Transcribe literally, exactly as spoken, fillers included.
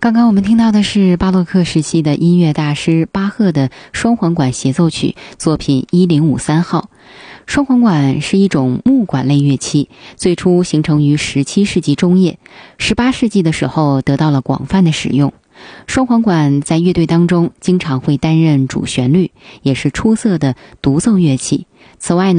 刚刚我们听到的是巴洛克时期的音乐大师巴赫的双簧管协奏曲作品一零五三号。双簧管是一种木管类乐器，最初形成于十七世纪中叶，十八世纪的时候得到了广泛的使用。双簧管在乐队当中经常会担任主旋律，也是出色的独奏乐器。此外呢